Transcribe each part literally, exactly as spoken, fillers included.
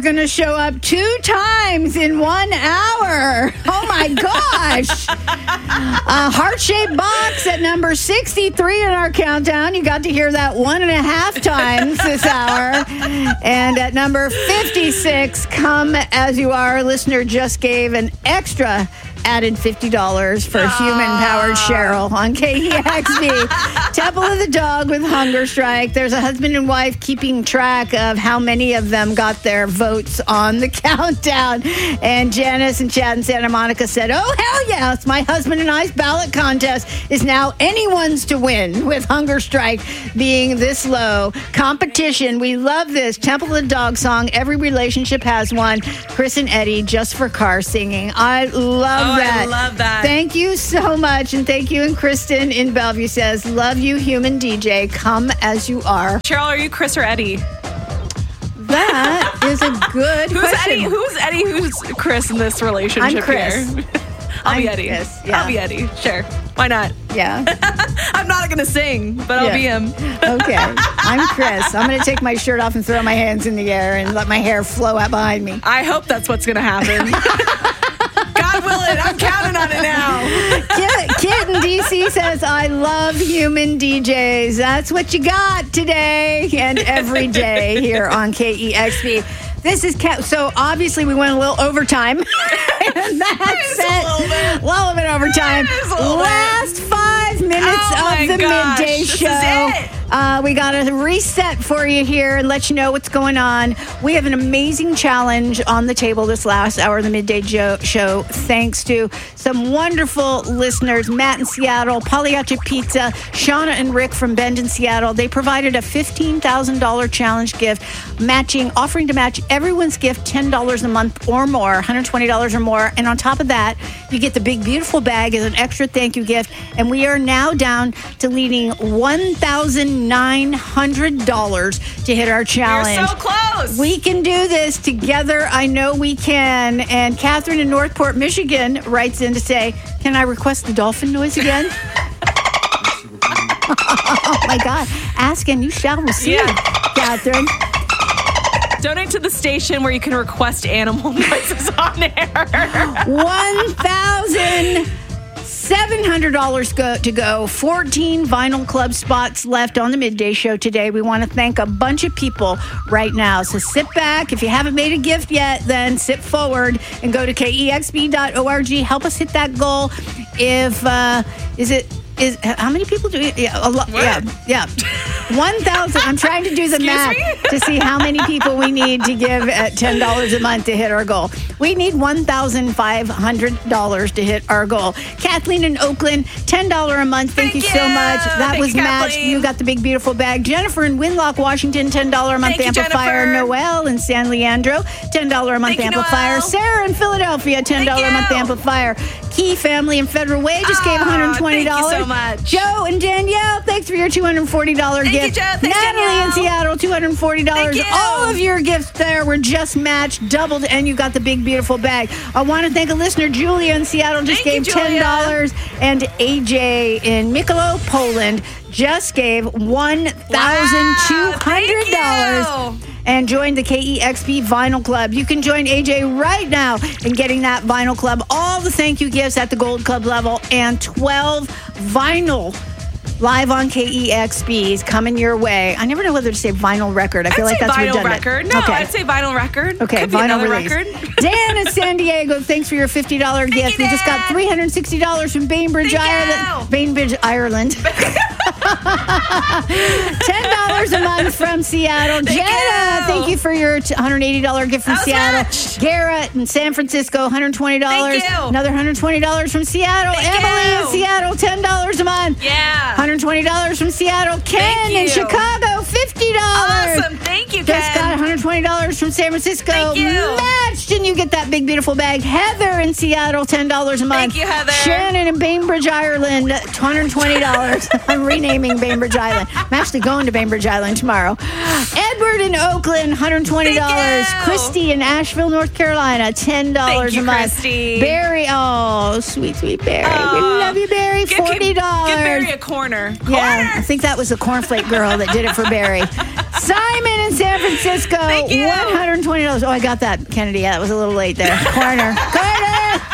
going to show up two times in one hour. Oh, my gosh. A heart-shaped box at number sixty-three in our countdown. You got to hear that one and a half times this hour. And at number fifty-six, Come As You Are, listener just gave an extra added fifty dollars for Aww. Human-Powered Cheryl on K E X B. Temple of the Dog with Hunger Strike. There's a husband and wife keeping track of how many of them got their votes on the countdown. And Janice and Chad in Santa Monica said, oh, hell yes, my husband and I's ballot contest is now anyone's to win, with Hunger Strike being this low. Competition, we love this. Temple of the Dog song, every relationship has one. Chris and Eddie, Just for Car singing. I love Oh, that. I love that. Thank you so much. And thank you. And Kristen in Bellevue says, love you, human D J. Come as you are. Cheryl, are you Chris or Eddie? That is a good Who's question. Eddie? Who's Eddie? Who's Chris in this relationship I'm Chris. here? I'll I'm be Eddie. Chris, yeah. I'll be Eddie. Sure. Why not? Yeah. I'm not going to sing, but I'll Yeah. be him. Okay. I'm Chris. I'm going to take my shirt off and throw my hands in the air and let my hair flow out behind me. I hope that's what's going to happen. God willing, I'm counting on it now. Kid, Kid in D C says, I love human D Js. That's what you got today and every day here on K E X B. This is Cat. So obviously we went a little overtime. And that's Just a it. little bit. A little bit overtime. Just a little bit. Last five minutes Oh of my the gosh, midday this is show. it. Uh, we got a reset for you here and let you know what's going on. We have an amazing challenge on the table this last hour of the midday jo- show, thanks to some wonderful listeners. Matt in Seattle, Pagliacci Pizza, Shauna and Rick from Bend in Seattle. They provided a fifteen thousand dollars challenge gift, matching, offering to match everyone's gift ten dollars a month or more, one hundred twenty dollars or more. And on top of that, you get the big, beautiful bag as an extra thank you gift. And we are now down to leading one thousand nine hundred dollars to hit our challenge. You're so close. We can do this together. I know we can. And Catherine in Northport, Michigan writes in to say, can I request the dolphin noise again? Oh, my God. Ask and you shall receive, Yeah. Catherine. Donate to the station where you can request animal noises on air. one thousand seven hundred dollars go, to go. fourteen Vinyl Club spots left on the midday show today. We want to thank a bunch of people right now. So sit back. If you haven't made a gift yet, then sit forward and go to K E X B dot org. Help us hit that goal. If, uh, is it, is, how many people do it? Yeah, a lot. Yeah, yeah. one thousand. I'm trying to do the Excuse math me? to see how many people we need to give at ten dollars a month to hit our goal. We need one thousand five hundred dollars to hit our goal. Kathleen in Oakland, ten dollars a month. Thank, Thank you so you. much. That Thank was you, matched. Kathleen. You got the big, beautiful bag. Jennifer in Winlock, Washington, ten dollars a month Thank you, amplifier. Jennifer. Noel in San Leandro, ten dollars a month Thank you, amplifier. Noel. Sarah in Philadelphia, ten dollars a Thank month you. amplifier. Key family in Federal Way just gave Aw, one hundred twenty dollars. thank you so much. Joe and Danielle, thanks for your two hundred forty dollars Thank you, gift. Joe. Thanks, Natalie Danielle. in Seattle, two hundred forty dollars. Thank you. All of your gifts there were just matched, doubled, and you got the big, beautiful bag. I want to thank a listener, Julia in Seattle, just Thank gave you, ten dollars. And A J in Mikolo, Poland, just gave one thousand two hundred dollars. Wow, thank you. And join the K E X P Vinyl Club. You can join A J right now in getting that Vinyl Club. All the thank you gifts at the Gold Club level and twelve vinyl live on K E X B is coming your way. I never know whether to say vinyl record. I feel I'd like say that's vinyl redundant. record. No, okay. I'd say vinyl record. Okay, Could be vinyl another release. record. Dan in San Diego, thanks for your fifty dollars gift. you, We just got Dan. three hundred sixty dollars from Bainbridge, Thank Ireland. you. Bainbridge, Ireland. ten dollars a month from Seattle. Thank Jenna, you. thank you for your one hundred eighty dollars gift from That was Seattle. much. Garrett in San Francisco, one hundred twenty dollars. Thank you. Another one hundred twenty dollars from Seattle. Thank Emily you. in Seattle, ten dollars a month. Yeah. one hundred twenty dollars from Seattle. Ken Thank in you. Chicago, fifty dollars. Awesome. Thank you, Just got Ken. one hundred twenty dollars from San Francisco. Thank you. Matched, and you get that big, beautiful bag. Heather in Seattle, ten dollars a month. Thank you, Heather. Shannon in Bainbridge, Ireland, one hundred twenty dollars. I'm renaming Bainbridge Island. I'm actually going to Bainbridge Island tomorrow. Edward in Oakland, one hundred twenty dollars. Thank you. Christy in Asheville, North Carolina, ten dollars Thank you, a month. Christy. Barry, oh, sweet, sweet Barry. Aw. We love you, Barry. Give- forty dollars. Give Barry a corner. Yeah, Corner. I think that was the cornflake girl that did it for Barry. Simon in San Francisco, Thank you. one hundred twenty dollars. Oh, I got that, Kennedy. Yeah, that was a little late there. Corner. Corner.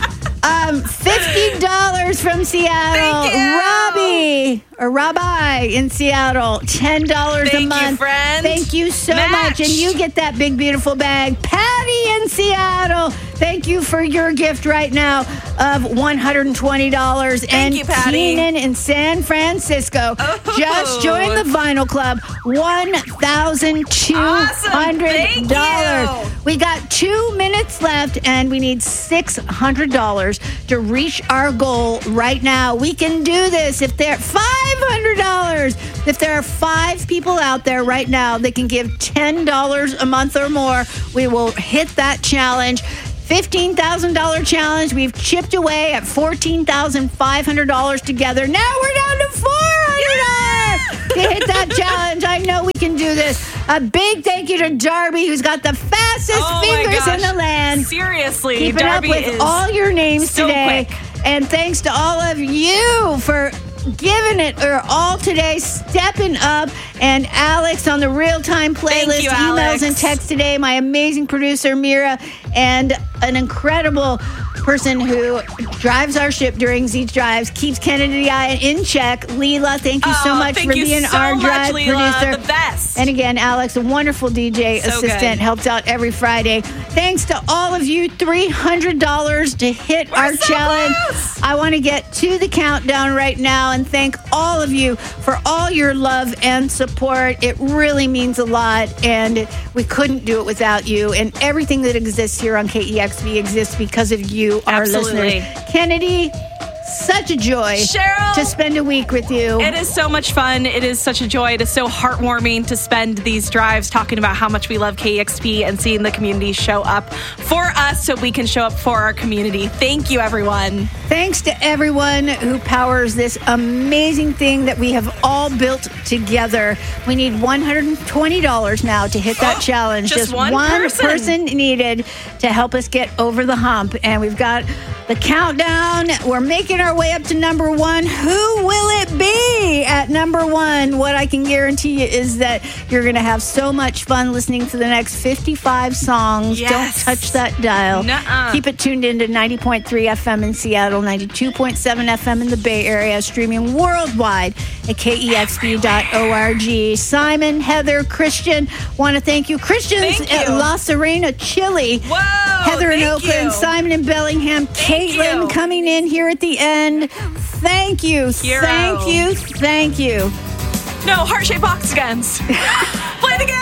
Um, fifty dollars from Seattle. Thank you. Robbie or Rabbi in Seattle, ten dollars a Thank month. you, friend. Thank you so Match. much. And you get that big, beautiful bag. Patty in Seattle, thank you for your gift right now of one hundred twenty dollars. Thank and you, Patty. Keenan in San Francisco Oh. just joined the Vinyl Club, one thousand two hundred dollars. Awesome. Thank you. We got two minutes left, and we need six hundred dollars to reach our goal right now. We can do this. If there are five hundred dollars, if there are five people out there right now that can give ten dollars a month or more, we will hit that challenge. fifteen thousand dollars challenge. We've chipped away at fourteen thousand five hundred dollars together. Now we're down to four hundred dollars to hit that challenge. I know we can do this. A big thank you to Darby, who's got the fastest Oh my fingers in gosh. the land. Seriously, Keeping Darby up with is all your names so today. quick. And thanks to all of you for giving it or all today, stepping up. And Alex on the real-time playlist, you, emails Alex. and texts today. My amazing producer, Mira, and an incredible person who drives our ship during Zeech Drives, keeps Kennedy I in check. Leela, thank you so Oh, much thank for you being so our much, drive Leela, producer. the best. And again, Alex, a wonderful D J So assistant, good. helps out every Friday. Thanks to all of you, three hundred dollars to hit We're our so challenge. close. I want to get to the countdown right now and thank all of you for all your love and support. It really means a lot, and we couldn't do it without you. And everything that exists here on K E X V exists because of you, our Absolutely. listeners. Kennedy, such a joy Cheryl. to spend a week with you. It is so much fun. It is such a joy. It is so heartwarming to spend these drives talking about how much we love K E X P and seeing the community show up for us so we can show up for our community. Thank you, everyone. Thanks to everyone who powers this amazing thing that we have all built together. We need one hundred twenty dollars now to hit that Oh, challenge. just one person. person needed to help us get over the hump. And we've got the countdown. We're making our way up to number one. Who will it be at number one? What I can guarantee you is that you're going to have so much fun listening to the next fifty-five songs. Yes. Don't touch that dial. Nuh-uh. Keep it tuned in to ninety point three F M in Seattle, ninety-two point seven F M in the Bay Area, streaming worldwide at K E X B dot org. Simon, Heather, Christian, want to thank you. Christian's Thank at you. La Serena, Chile. Whoa. Heather in thank Oakland, you. Simon in Bellingham, Thank Caitlin you. coming in here at the end. Thank you. Hero. Thank you. Thank you. No, heart-shaped oxygons. Play it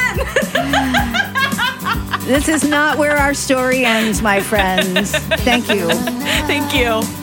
again. This is not where our story ends, my friends. Thank you. Thank you.